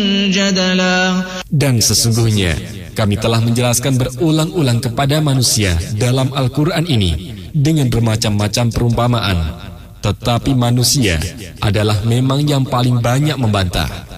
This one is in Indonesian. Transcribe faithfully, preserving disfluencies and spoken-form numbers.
جدلا. Dan sesungguhnya kami telah menjelaskan berulang-ulang kepada manusia dalam Al-Quran ini dengan bermacam-macam perumpamaan, tetapi manusia adalah memang yang paling banyak membantah.